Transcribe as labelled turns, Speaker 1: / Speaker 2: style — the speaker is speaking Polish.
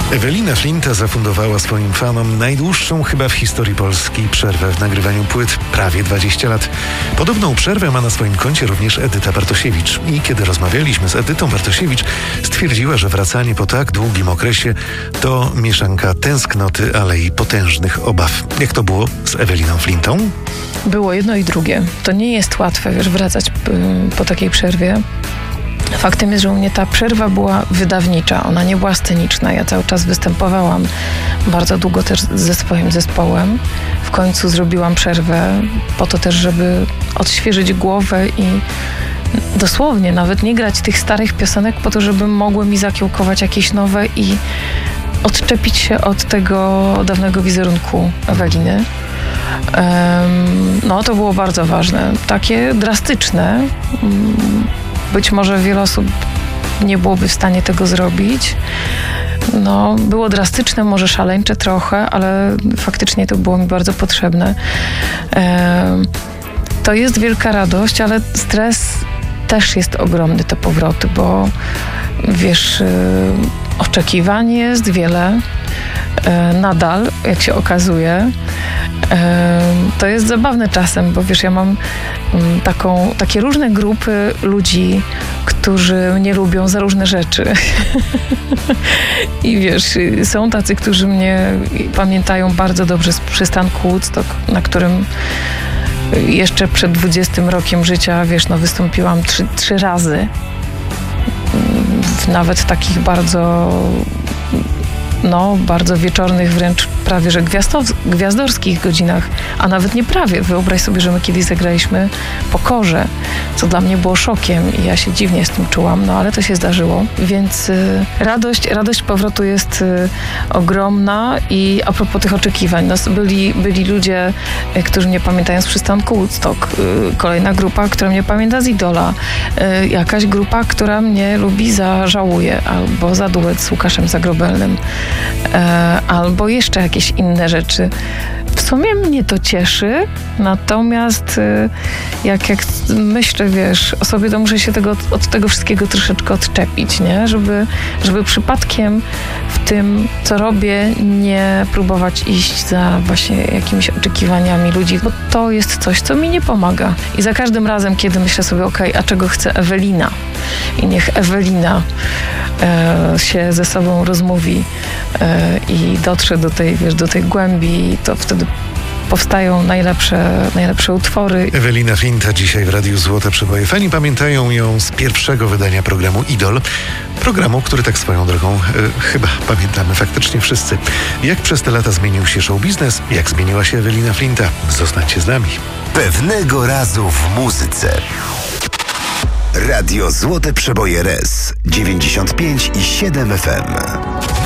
Speaker 1: Ewelina Flinta zafundowała swoim fanom najdłuższą chyba w historii Polski przerwę w nagrywaniu płyt, prawie 20 lat. Podobną przerwę ma na swoim koncie również Edyta Bartosiewicz. I kiedy rozmawialiśmy z Edytą Bartosiewicz, stwierdziła, że wracanie po tak długim okresie to mieszanka tęsknoty, ale i potężnych obaw. Jak to było z Eweliną Flintą?
Speaker 2: Było jedno i drugie. To nie jest łatwe, wracać po takiej przerwie. Faktem jest, że u mnie ta przerwa była wydawnicza, ona nie była sceniczna. Ja cały czas występowałam bardzo długo też ze swoim zespołem. W końcu zrobiłam przerwę po to też, żeby odświeżyć głowę i dosłownie nawet nie grać tych starych piosenek po to, żeby mogły mi zakiełkować jakieś nowe i odczepić się od tego dawnego wizerunku Eweliny. No to było bardzo ważne, takie drastyczne. Być może wiele osób nie byłoby w stanie tego zrobić. No, było drastyczne, może szaleńcze trochę, ale faktycznie to było mi bardzo potrzebne. To jest wielka radość, ale stres też jest ogromny, te powroty, bo wiesz, oczekiwań jest wiele. Nadal, jak się okazuje. To jest zabawne czasem, bo wiesz, ja mam takie różne grupy ludzi, którzy mnie lubią za różne rzeczy. I wiesz, są tacy, którzy mnie pamiętają bardzo dobrze z przystanku Woodstock, na którym jeszcze przed 20 rokiem życia, wiesz, no wystąpiłam trzy razy. W nawet takich bardzo wieczornych, wręcz prawie że gwiazdorskich godzinach, a nawet nie prawie. Wyobraź sobie, że my kiedyś zagraliśmy Pokorze, co dla mnie było szokiem i ja się dziwnie z tym czułam, no ale to się zdarzyło. Więc radość powrotu jest ogromna i a propos tych oczekiwań, byli ludzie, którzy mnie pamiętają z przystanku Woodstock, kolejna grupa, która mnie pamięta z Idola, jakaś grupa, która mnie lubi za Żałuję, albo za duet z Łukaszem Zagrobelnym, albo jeszcze jakieś inne rzeczy. W sumie mnie to cieszy, natomiast jak myślę, wiesz, o sobie, to muszę się od tego wszystkiego troszeczkę odczepić, nie? Żeby przypadkiem w tym, co robię, nie próbować iść za właśnie jakimiś oczekiwaniami ludzi, bo to jest coś, co mi nie pomaga. I za każdym razem, kiedy myślę sobie, a czego chce Ewelina? I niech Ewelina się ze sobą rozmówi i dotrze do tej głębi, to wtedy powstają najlepsze utwory.
Speaker 1: Ewelina Flinta dzisiaj w Radiu Złote Przeboje. Fani pamiętają ją z pierwszego wydania programu Idol. Programu, który tak swoją drogą chyba pamiętamy faktycznie wszyscy. Jak przez te lata zmienił się show biznes, jak zmieniła się Ewelina Flinta. Zostańcie z nami.
Speaker 3: Pewnego razu w muzyce. Radio Złote Przeboje RS 95,7 FM.